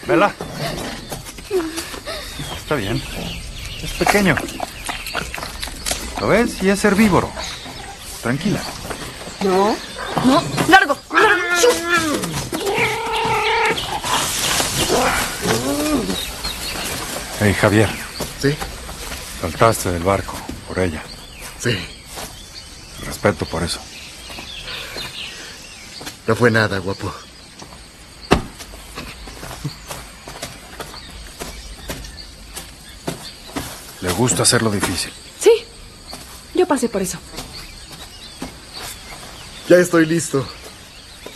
Vela. Está bien. Es pequeño. ¿Lo ves? Y es herbívoro. Tranquila. No. No. Largo. Hey, Javier. ¿Sí? Saltaste del barco por ella. Sí. Respeto por eso. No fue nada, guapo. Le gusta hacerlo difícil. Sí. Yo pasé por eso. Ya estoy listo.